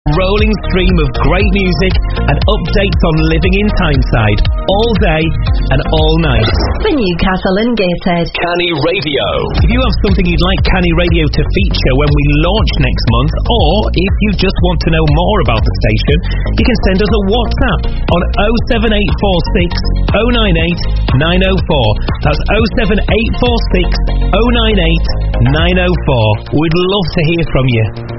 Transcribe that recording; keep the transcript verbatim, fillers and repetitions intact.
rolling stream of great music and updates on living in Tyneside, all day and all night. For Newcastle and Gateshead, Canny Radio. If you have something you'd like Canny Radio to feature when we launch next month, or if you just want to know more about the station, you can send us a WhatsApp on oh seven eight four six oh nine eight nine oh four. That's oh seven eight four six oh nine eight nine oh four. We'd love to hear from you.